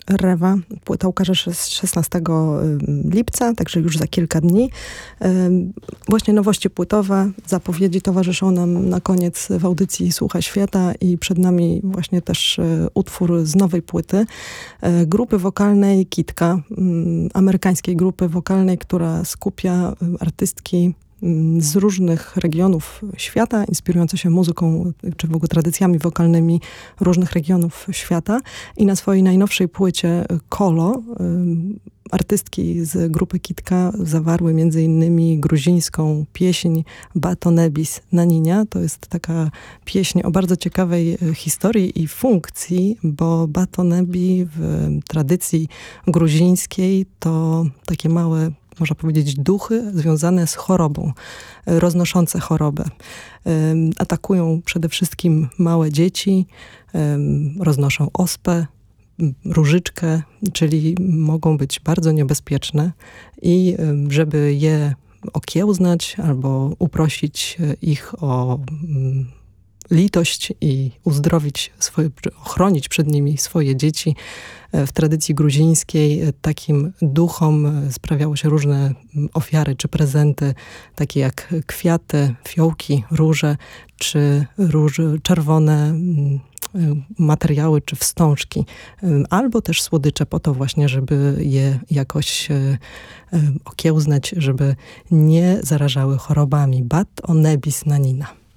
Rewa. Płyta ukaże się 16 lipca, także już za kilka dni. Właśnie nowości płytowe, zapowiedzi towarzyszą nam na koniec w audycji Słucha Świata i przed nami właśnie też utwór z nowej płyty grupy wokalnej Kitka, amerykańskiej grupy wokalnej, która skupia artystki z różnych regionów świata, inspirujące się muzyką, czy w ogóle tradycjami wokalnymi różnych regionów świata. I na swojej najnowszej płycie Kolo artystki z grupy Kitka zawarły między innymi gruzińską pieśń Batonebis Naninia. To jest taka pieśń o bardzo ciekawej historii i funkcji, bo Batonebi w tradycji gruzińskiej to takie małe, można powiedzieć, duchy związane z chorobą, roznoszące chorobę. Atakują przede wszystkim małe dzieci, roznoszą ospę, różyczkę, czyli mogą być bardzo niebezpieczne i żeby je okiełznać albo uprosić ich o litość i uzdrowić ochronić przed nimi swoje dzieci. W tradycji gruzińskiej takim duchom sprawiało się różne ofiary czy prezenty, takie jak kwiaty, fiołki, róże, czy czerwone materiały czy wstążki, albo też słodycze po to właśnie, żeby je jakoś okiełznać, żeby nie zarażały chorobami. Batonebis Nanina.